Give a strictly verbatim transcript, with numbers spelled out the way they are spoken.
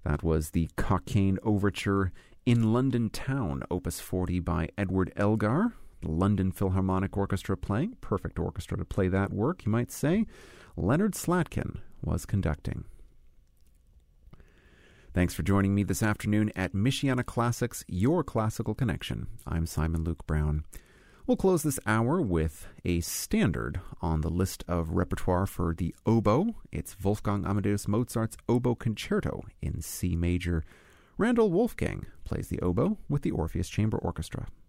That was the Cockaigne Overture in London Town, Opus forty by Edward Elgar, the London Philharmonic Orchestra playing. Perfect orchestra to play that work, you might say. Leonard Slatkin was conducting. Thanks for joining me this afternoon at Michiana Classics, your classical connection. I'm Simon Luke Brown. We'll close this hour with a standard on the list of repertoire for the oboe. It's Wolfgang Amadeus Mozart's Oboe Concerto in C major. Randall Wolfgang plays the oboe with the Orpheus Chamber Orchestra.